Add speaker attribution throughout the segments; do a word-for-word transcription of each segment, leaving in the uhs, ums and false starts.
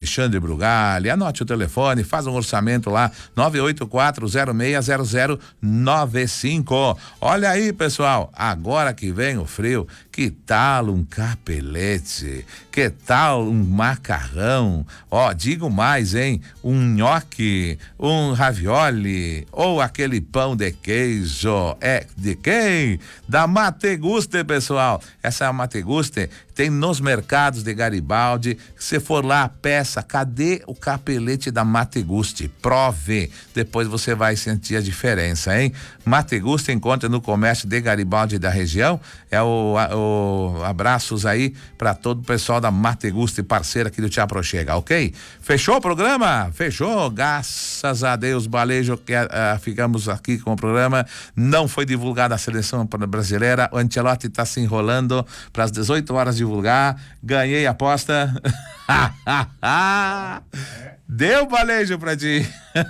Speaker 1: Alexandre Brugali. Anote o telefone, faz um orçamento lá, nove oito quatro zero seis zero zero nove cinco. Olha aí, pessoal, agora que vem o frio, que tal um capelete? Que tal um macarrão? Ó, digo mais, hein? Um nhoque, um ravioli ou aquele pão de queijo. É de quem? Da Mate Guste, pessoal. Essa Mate Guste tem nos mercados de Garibaldi. Se for lá, peça, cadê o capelete da Mate Guste? Prove, depois você vai sentir a diferença, hein? Mate Guste encontra no comércio de Garibaldi da região. É o, o abraços aí para todo o pessoal da Mate Guste, parceira aqui do Tia Prochega, ok? Fechou o programa? Fechou, graças a Deus, Balejo, que uh, ficamos aqui com o programa. Não foi divulgada a seleção brasileira, o Ancelotti tá se enrolando para as dezoito horas divulgar. Ganhei a aposta. Deu, Balejo, pra ti.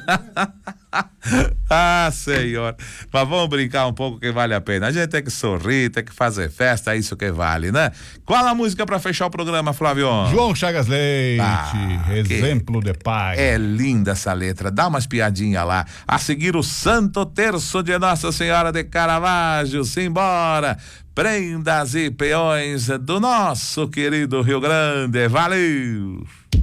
Speaker 1: Ah, senhor. Mas vamos brincar um pouco que vale a pena. A gente tem que sorrir, tem que fazer festa, é isso que vale, né? Qual a música pra fechar o programa, Flávio?
Speaker 2: João Chagas Leite, ah, exemplo de pai.
Speaker 1: É linda essa letra, dá umas piadinhas lá. A seguir o Santo Terço de Nossa Senhora de Caravaggio, simbora. Prendas e peões do nosso querido Rio Grande. Valeu!